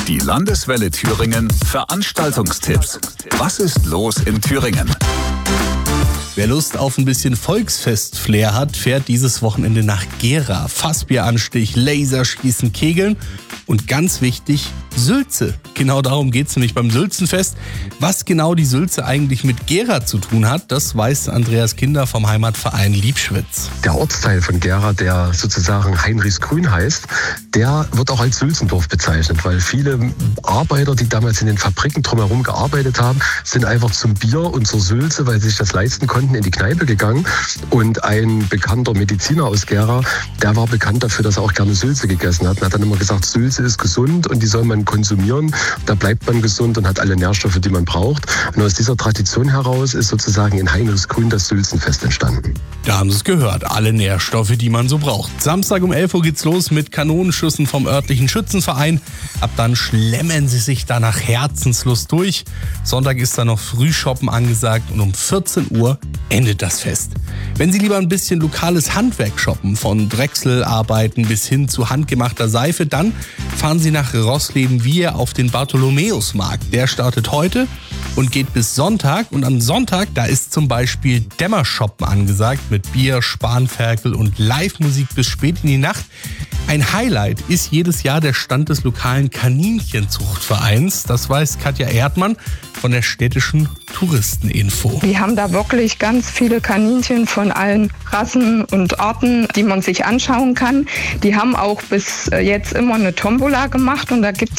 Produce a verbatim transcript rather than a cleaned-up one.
Die Landeswelle Thüringen Veranstaltungstipps. Was ist los in Thüringen? Wer Lust auf ein bisschen Volksfest-Flair hat, fährt dieses Wochenende nach Gera. Fassbieranstich, Laserschießen, Kegeln und ganz wichtig, Sülze. Genau darum geht es nämlich beim Sülzenfest. Was genau die Sülze eigentlich mit Gera zu tun hat, das weiß Andreas Kinder vom Heimatverein Liebschwitz. Der Ortsteil von Gera, der sozusagen Heinrichsgrün heißt, der wird auch als Sülzendorf bezeichnet, weil viele Arbeiter, die damals in den Fabriken drumherum gearbeitet haben, sind einfach zum Bier und zur Sülze, weil sie sich das leisten konnten, in die Kneipe gegangen. Und ein bekannter Mediziner aus Gera, der war bekannt dafür, dass er auch gerne Sülze gegessen hat und hat dann immer gesagt, Sülze ist gesund und die soll man konsumieren. Da bleibt man gesund und hat alle Nährstoffe, die man braucht. Und aus dieser Tradition heraus ist sozusagen in Heinrichsgrün das Sülzenfest entstanden. Da haben Sie es gehört, alle Nährstoffe, die man so braucht. Samstag um elf Uhr geht's los mit Kanonenschüssen vom örtlichen Schützenverein. Ab dann schlemmen Sie sich da nach Herzenslust durch. Sonntag ist da noch Frühshoppen angesagt und um vierzehn Uhr endet das Fest. Wenn Sie lieber ein bisschen lokales Handwerk shoppen, von Drechselarbeiten bis hin zu handgemachter Seife, dann fahren Sie nach Roßleben-Wiehe auf den Bartholomäusmarkt. Der startet heute und geht bis Sonntag. Und am Sonntag, da ist zum Beispiel Dämmershoppen angesagt mit Bier, Spanferkel und Live-Musik bis spät in die Nacht. Ein Highlight ist jedes Jahr der Stand des lokalen Kaninchenzuchtvereins. Das weiß Katja Erdmann von der städtischen Touristeninfo. Wir haben da wirklich ganz viele Kaninchen von allen Rassen und Arten, die man sich anschauen kann. Die haben auch bis jetzt immer eine Tombola gemacht und da gibt